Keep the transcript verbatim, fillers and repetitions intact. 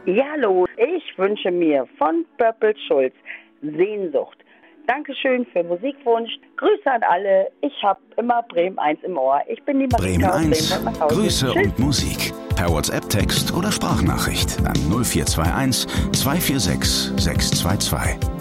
Ja, hallo, ich wünsche mir von Purple Schulz Sehnsucht. Dankeschön für Musikwunsch. Grüße an alle. Ich habe immer Bremen eins im Ohr. Ich bin die Bremen Marika aus eins. Bremen nach Hause. Grüße Tschüss. und Musik. Per WhatsApp-Text oder Sprachnachricht an null vier zwei eins, zwei vier sechs, sechs zwei zwei.